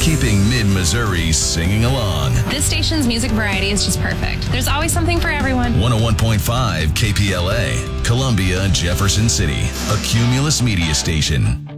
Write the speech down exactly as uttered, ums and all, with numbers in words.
keeping mid-Missouri singing along. This station's music variety is just perfect. There's always something for everyone. one oh one point five K P L A, Columbia, Jefferson City, a Cumulus Media station.